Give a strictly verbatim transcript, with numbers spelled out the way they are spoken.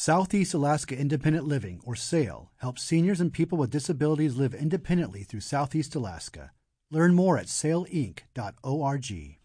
Southeast Alaska Independent Living, or SAIL, helps seniors and people with disabilities live independently through Southeast Alaska. Learn more at sail inc dot org.